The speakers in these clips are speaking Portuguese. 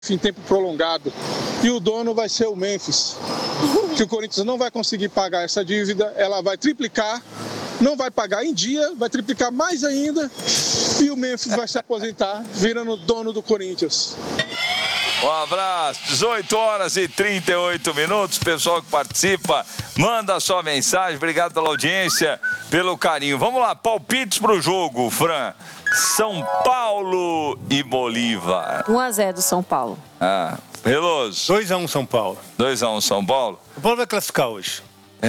em tempo prolongado. E o dono vai ser o Memphis, que o Corinthians não vai conseguir pagar essa dívida, ela vai triplicar, não vai pagar em dia, vai triplicar mais ainda, e o Memphis vai se aposentar, virando dono do Corinthians. Um abraço, 18 horas e 38 minutos, pessoal que participa, manda a sua mensagem, obrigado pela audiência, pelo carinho. Vamos lá, palpites pro jogo, Fran. São Paulo e Bolívar. 1-0 do São Paulo. Veloso. 2-1 São Paulo. 2-1 São Paulo. O Paulo vai classificar hoje.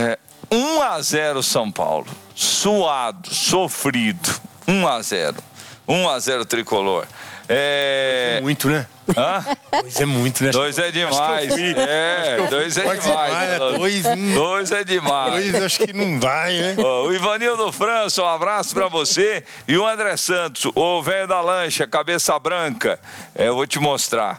1-0 São Paulo. Suado, sofrido. 1-0. 1-0 tricolor. É muito, né? Hã? 2 é muito, né? 2 é demais. 2 é demais. 2 é demais. 2 acho que não vai, né? O Ivanildo França, um abraço pra você. E o André Santos, o velho da lancha, cabeça branca. Eu vou te mostrar.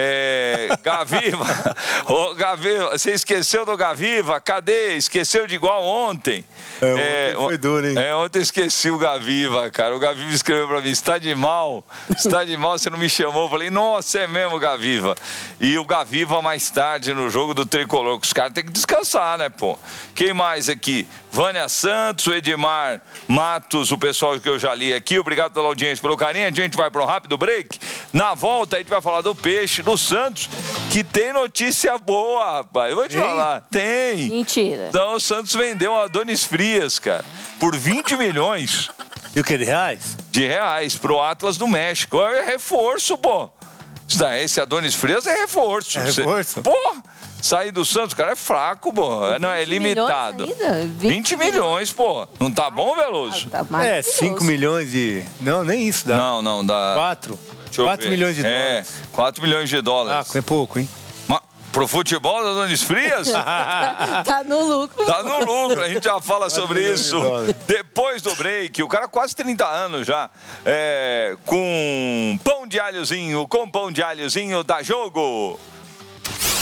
Gaviva. Ô, Gaviva, você esqueceu do Gaviva? Cadê? Esqueceu de igual ontem? Ontem foi duro, hein? Ontem esqueci o Gaviva, cara. O Gaviva escreveu pra mim, está de mal, você não me chamou. Eu falei, nossa, é mesmo, Gaviva. E o Gaviva mais tarde no jogo do Tricolor, que os caras têm que descansar, né, pô? Quem mais aqui? Vânia Santos, o Edmar Matos, o pessoal que eu já li aqui. Obrigado pela audiência, pelo carinho. A gente vai para um rápido break. Na volta, a gente vai falar do Peixe, do Santos, que tem notícia boa, rapaz. Eu vou te falar. Tem. Mentira. Então, o Santos vendeu a Adonis Frias, cara, por 20 milhões. E o que, de reais? De reais, pro Atlas do México. É reforço, pô. Esse Adonis Frias é reforço. É reforço? Pô, sair do Santos, o cara é fraco, pô. Não, é limitado. 20 milhões, pô. Não tá bom, Veloso? Tá 5 milhões de... Não, nem isso dá. Não, dá... 4 milhões de dólares. 4 milhões de dólares. É pouco, hein? Pro futebol da Adonis Frias? Tá no lucro. Tá no lucro, a gente já fala sobre isso. Depois do break, o cara quase 30 anos já, com pão de alhozinho da Jogo.